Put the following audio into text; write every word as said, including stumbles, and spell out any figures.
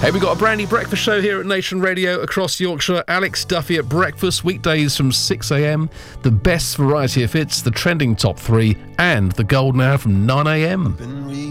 Hey, we got a brand new breakfast show here at Nation Radio across Yorkshire. Alex Duffy at breakfast, weekdays from six a.m. The best variety of hits, the trending top three, and the golden hour from nine a.m.